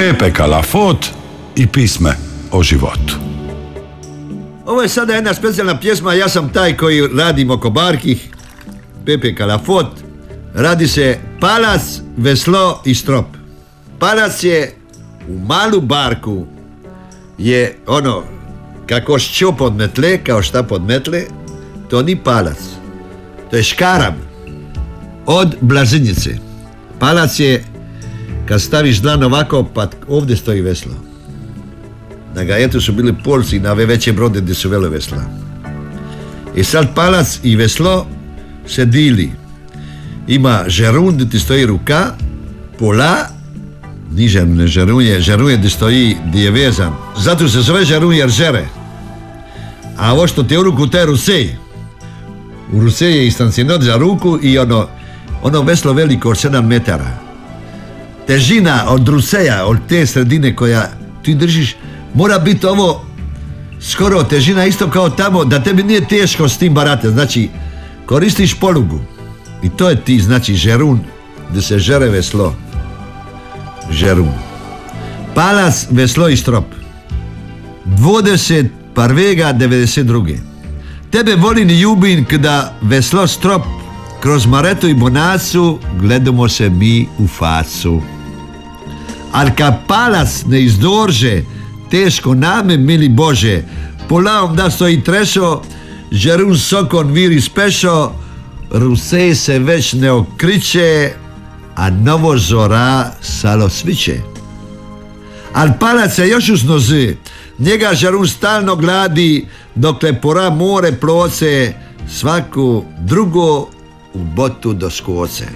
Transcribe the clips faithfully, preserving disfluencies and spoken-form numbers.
Pepe Kalafot i pisme o životu. Ovo je sada jedna specijalna pjesma, ja sam taj koji radim oko barki, Pepe Kalafot. Radi se Palac, veslo i strop. Palac je u malu barku, je ono, kako šćo pod metle, kao šta pod metle, to ni palac. To je škaram od blazinice. Palac je kad staviš dlan ovako, pa ovdje stoji veslo. Na Gajetu su bili polci na ove veće brode gdje su vele vesla. I sad palac i veslo se dili. Ima žerun gdje ti stoji ruka, pola, ni žerun, ne žerun je, žerun je gdje stoji, gdje je vezan. Zato se zove žerun jer žere. A ovo što ti je u ruku, to je rusej. U rusej je istancinot za ruku i ono, ono veslo veliko od sedam metara. Težina od ruseja, od te sredine koja ti držiš, mora biti ovo skoro težina isto kao tamo, da tebi nije teško s tim barate. Znači, koristiš polugu. I to je ti, znači, žerun, gdje se žere veslo. Žerun. Palac, veslo i strop. dvadeset prvega devedeset druge. Tebe volim i ljubim kada veslo strop kroz Maretu i Bonacu gledamo se mi u facu. Al kad palac ne izdorže, teško name, mili Bože, polavom da stoji trešo, žerun sokon viri spešo, rusej se već ne okriče, a novo zora salo sviće. Al palac se još usnozi, njega žerun stalno gladi, dokle pora more ploce, svaku drugo u botu do skoce.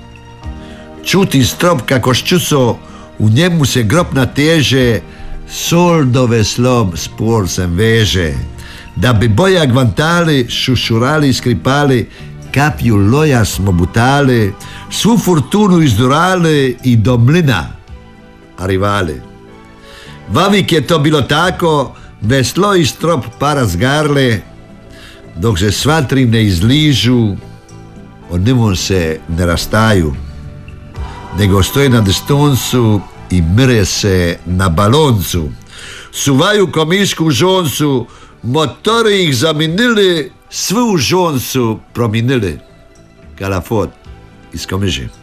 Čuti strop kako ščuco, u njemu se grob nateže, sol do veslom s porcem veže. Da bi boja gvantali, šušurali i skripali, kapju loja smo butali, svu fortunu izdurali i do mlina arivali. Vavik je to bilo tako, veslo i strop para zgarle, dok se sva tri ne izližu, od njemu se ne rastaju, nego stoje na destoncu i mire se na baloncu. Suvaju komišku u žoncu, motori ih zaminili, svu žoncu prominili. Kalafot iz Komiže.